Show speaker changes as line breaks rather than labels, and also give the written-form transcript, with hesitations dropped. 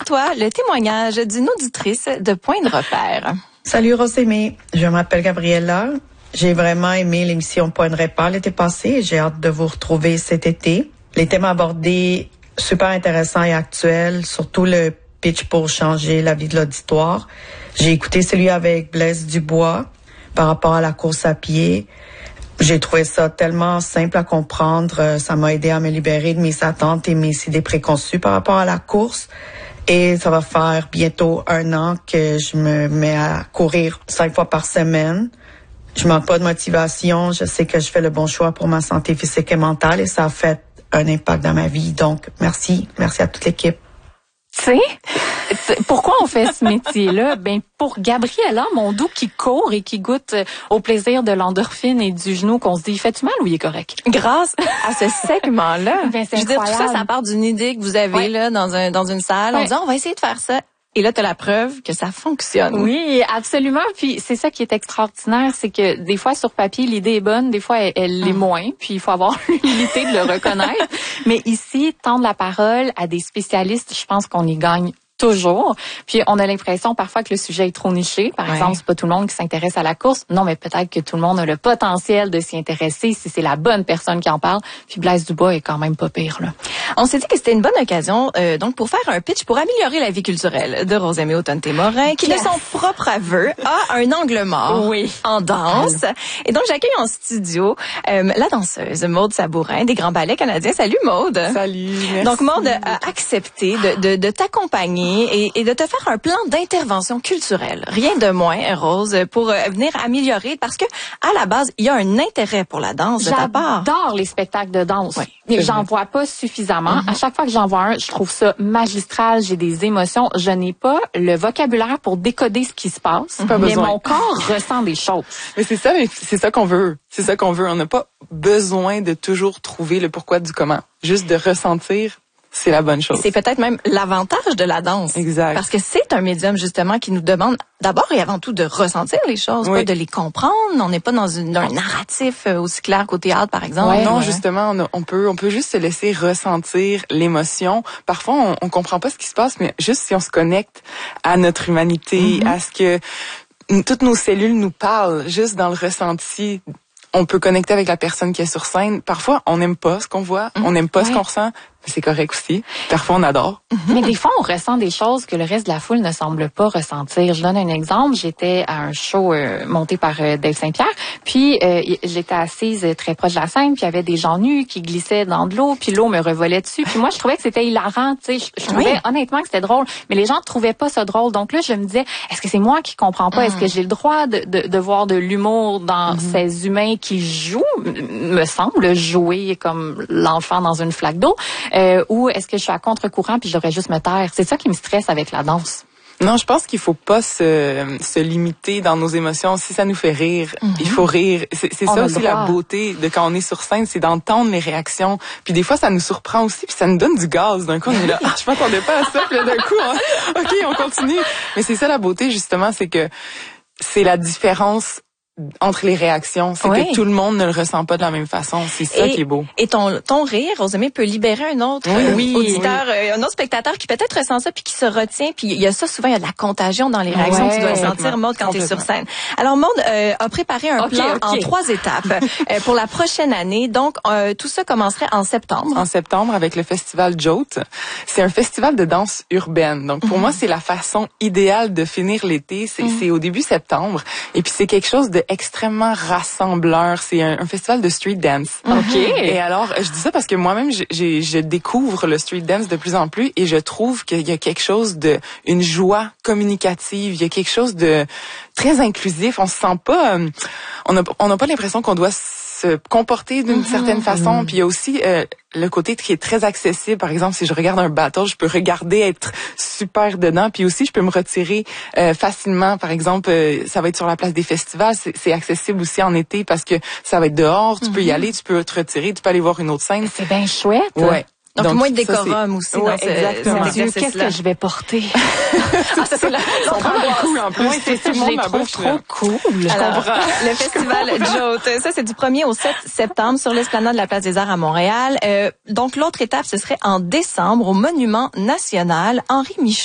toi le témoignage d'une auditrice de Point de repère.
Salut Rosémie, je m'appelle Gabriella. J'ai vraiment aimé l'émission Point de repère l'été passé et j'ai hâte de vous retrouver cet été. Les thèmes abordés, super intéressants et actuels, surtout le pitch pour changer la vie de l'auditoire. J'ai écouté celui avec Blaise Dubois par rapport à la course à pied. J'ai trouvé ça tellement simple à comprendre. Ça m'a aidé à me libérer de mes attentes et mes idées préconçues par rapport à la course. Et ça va faire bientôt 1 an que je me mets à courir 5 fois par semaine. Je manque pas de motivation. Je sais que je fais le bon choix pour ma santé physique et mentale et ça a fait un impact dans ma vie. Donc, merci. Merci à toute l'équipe.
Tu sais, pourquoi on fait ce métier-là? Ben, pour Gabriella, mon dos qui court et qui goûte au plaisir de l'endorphine et du genou qu'on se dit, fais-tu mal ou il est correct?
Grâce à ce segment-là.
Ben, c'est
je veux dire, tout ça part d'une idée que vous avez là dans une salle. On dit, on va essayer de faire ça. Et là, tu as la preuve que ça fonctionne.
Oui, absolument. Puis c'est ça qui est extraordinaire, c'est que des fois, sur papier, l'idée est bonne, des fois, elle l'est moins. Puis il faut avoir l'humilité de le reconnaître. Mais ici, tendre la parole à des spécialistes, je pense qu'on y gagne toujours. Puis on a l'impression parfois que le sujet est trop niché. Par exemple, c'est pas tout le monde qui s'intéresse à la course. Non, mais peut-être que tout le monde a le potentiel de s'y intéresser si c'est la bonne personne qui en parle. Puis Blaise Dubois est quand même pas pire, là.
On s'est dit que c'était une bonne occasion donc pour faire un pitch pour améliorer la vie culturelle de Rosémie Autonne-Témorin, qui de son propre aveu a un angle mort en danse. Et donc j'accueille en studio la danseuse Maude Sabourin des Grands Ballets Canadiens. Salut Maude.
Salut. Merci.
Donc Maude a accepté de t'accompagner et de te faire un plan d'intervention culturelle. Rien de moins, Rose, pour venir améliorer, parce que à la base, il y a un intérêt pour la danse de ta part.
J'adore les spectacles de danse. Mais j'en vois pas suffisamment. À chaque fois que j'en vois un, je trouve ça magistral, j'ai des émotions. Je n'ai pas le vocabulaire pour décoder ce qui se passe, mais mon corps ressent des choses.
Mais c'est ça qu'on veut. C'est ça qu'on veut. On n'a pas besoin de toujours trouver le pourquoi du comment. Juste de ressentir. C'est la bonne chose.
C'est peut-être même l'avantage de la danse.
Exact.
Parce que c'est un médium, justement, qui nous demande d'abord et avant tout de ressentir les choses, pas de les comprendre. On n'est pas dans un narratif aussi clair qu'au théâtre, par exemple.
Non, justement, on peut juste se laisser ressentir l'émotion. Parfois, on comprend pas ce qui se passe, mais juste si on se connecte à notre humanité, à ce que toutes nos cellules nous parlent, juste dans le ressenti, on peut connecter avec la personne qui est sur scène. Parfois, on n'aime pas ce qu'on voit, on n'aime pas ce qu'on ressent. C'est correct aussi. Parfois, on adore.
Mais des fois, on ressent des choses que le reste de la foule ne semble pas ressentir. Je donne un exemple. J'étais à un show monté par Dave Saint-Pierre, puis j'étais assise très proche de la scène, puis il y avait des gens nus qui glissaient dans de l'eau, puis l'eau me revolait dessus. Puis moi, je trouvais que c'était hilarant. Tu sais, je trouvais honnêtement que c'était drôle, mais les gens trouvaient pas ça drôle. Donc là, je me disais, est-ce que c'est moi qui comprends pas? Est-ce que j'ai le droit de voir de l'humour dans ces humains qui jouent, me semble, jouer comme l'enfant dans une flaque d'eau? Ou est-ce que je suis à contre-courant puis je devrais juste me taire? C'est ça qui me stresse avec la danse.
Non, je pense qu'il faut pas se limiter dans nos émotions. Si ça nous fait rire, il faut rire. C'est ça aussi la beauté de quand on est sur scène, c'est d'entendre les réactions. Puis des fois, ça nous surprend aussi, puis ça nous donne du gaz. D'un coup, on est là, je m'attendais pas à ça. Puis là, d'un coup, OK, on continue. Mais c'est ça la beauté, justement, c'est que c'est la différence entre les réactions, c'est que tout le monde ne le ressent pas de la même façon. C'est ça qui est beau.
Et ton rire, Rosémie, peut libérer un autre auditeur, un autre spectateur qui peut-être ressent ça puis qui se retient. Puis il y a ça souvent, il y a de la contagion dans les réactions que tu dois sentir, Maude, quand tu es sur scène. Alors Maude a préparé un plan en 3 étapes pour la prochaine année. Donc tout ça commencerait en septembre.
En septembre avec le festival Jote. C'est un festival de danse urbaine. Donc pour moi, c'est la façon idéale de finir l'été. C'est au début septembre. Et puis c'est quelque chose de extrêmement rassembleur. C'est un festival de street dance.
OK.
Et alors, je dis ça parce que moi-même, je découvre le street dance de plus en plus et je trouve qu'il y a quelque chose une joie communicative. Il y a quelque chose de très inclusif. On se sent pas, on n'a pas l'impression qu'on doit se comporter d'une certaine façon. Puis il y a aussi le côté qui est très accessible. Par exemple, si je regarde un battle, je peux regarder, être super dedans. Puis aussi, je peux me retirer facilement. Par exemple, ça va être sur la place des festivals. C'est accessible aussi en été parce que ça va être dehors. Tu peux y aller, tu peux te retirer, tu peux aller voir une autre scène.
C'est bien chouette.
Ouais.
Donc moins de décorum aussi dans
exactement.
Qu'est-ce que je vais porter?
C'est là. On prend beaucoup en plus.
Oui, c'est ça, je les trouve trop cool.
Je comprends.
Le festival Jote, ça c'est du 1er au 7 septembre sur l'esplanade de la Place des Arts à Montréal. Donc l'autre étape, ce serait en décembre au Monument National Henri Michaud.